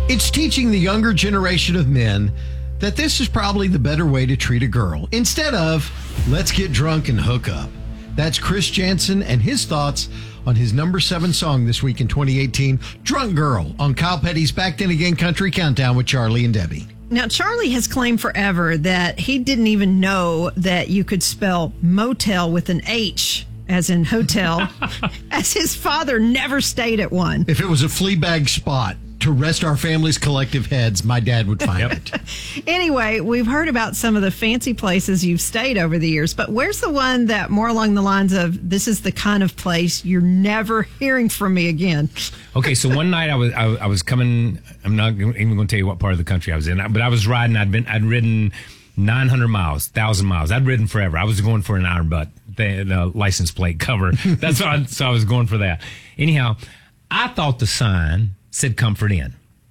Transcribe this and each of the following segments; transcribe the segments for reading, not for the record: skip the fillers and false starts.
It's teaching the younger generation of men that this is probably the better way to treat a girl instead of let's get drunk and hook up. That's Chris Jansen and his thoughts on his number 7 song this week in 2018, Drunk Girl, on Kyle Petty's Back Then Again Country Countdown with Charlie and Debbie. Now, Charlie has claimed forever that he didn't even know that you could spell motel with an H, as in hotel, as his father never stayed at one. If it was a flea bag spot to rest our family's collective heads, my dad would find it. Anyway, we've heard about some of the fancy places you've stayed over the years, but where's the one that more along the lines of, this is the kind of place you're never hearing from me again? Okay, so one night I was coming, I'm not even going to tell you what part of the country I was in, but I was riding, I'd ridden 900 miles, 1,000 miles. I'd ridden forever. I was going for an iron butt, the license plate cover. So I was going for that. Anyhow, I thought the sign said Comfort Inn.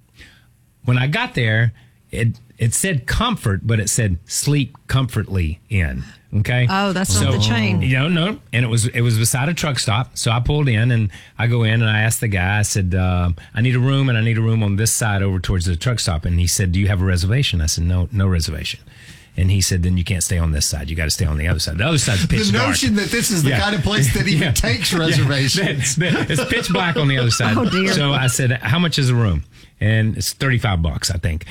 When I got there, it said Comfort, but it said Sleep Comfortly Inn. Okay. Oh, that's not the chain. No. And it was beside a truck stop. So I pulled in and I go in and I asked the guy, I said, I need a room and I need a room on this side over towards the truck stop. And he said, do you have a reservation? I said, no reservation. And he said, then you can't stay on this side. You got to stay on the other side. The other side's pitch dark. The notion that this is the kind of place that even takes reservations. It's pitch black on the other side. Oh, dear. So I said, how much is a room? And it's $35, I think.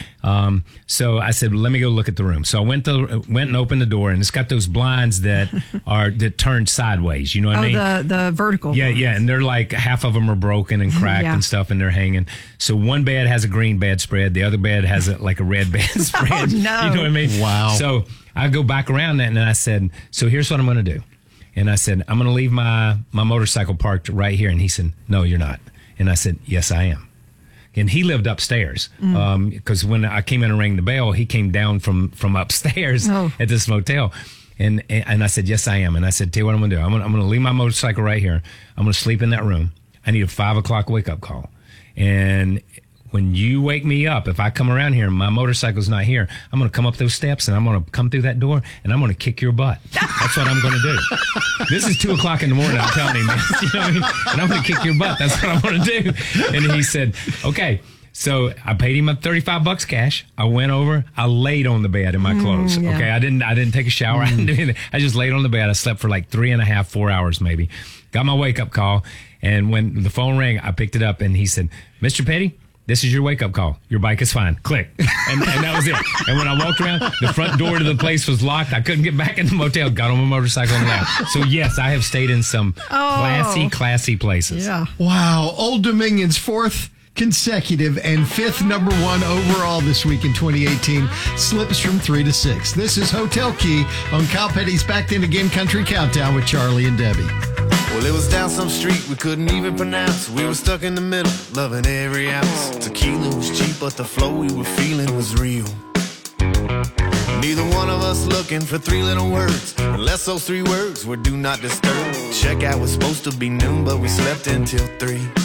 So I said, let me go look at the room. So I went and opened the door, and it's got those blinds that turn sideways. You know what I mean? The vertical. Yeah. And they're like, half of them are broken and cracked and stuff, and they're hanging. So one bed has a green bedspread. The other bed has a red bedspread. Oh, no. You know what I mean? Wow. So I go back around that, and I said, so here's what I'm going to do. And I said, I'm going to leave my motorcycle parked right here. And he said, no, you're not. And I said, yes, I am. And he lived upstairs because when I came in and rang the bell, he came down from upstairs at this motel. And I said, yes, I am. And I said, tell you what I'm going to do. I'm going to leave my motorcycle right here. I'm going to sleep in that room. I need a 5 o'clock wake up call. And when you wake me up, if I come around here and my motorcycle's not here, I'm going to come up those steps and I'm going to come through that door and I'm going to kick your butt. That's what I'm going to do. This is 2 o'clock in the morning. I'm telling him this, you know what I mean? And I'm going to kick your butt. That's what I'm going to do. And he said, okay. So I paid him $35 cash. I went over. I laid on the bed in my clothes. Yeah. Okay. I didn't take a shower. I didn't do anything. I just laid on the bed. I slept for like 3.5, 4 hours maybe. Got my wake up call. And when the phone rang, I picked it up and he said, Mr. Petty, this is your wake-up call. Your bike is fine. Click. And that was it. And when I walked around, the front door to the place was locked. I couldn't get back in the motel. Got on my motorcycle and left. So, yes, I have stayed in some classy places. Yeah. Wow. Old Dominion's 4th consecutive and 5th number 1 overall this week in 2018 slips from 3 to 6. This is Hotel Key on Kyle Petty's Back Then Again Country Countdown with Charlie and Debbie. Well, it was down some street we couldn't even pronounce. We were stuck in the middle, loving every ounce. Tequila was cheap, but the flow we were feeling was real. Neither one of us looking for 3 little words, unless those 3 words were do not disturb. Checkout was supposed to be noon, but we slept until 3.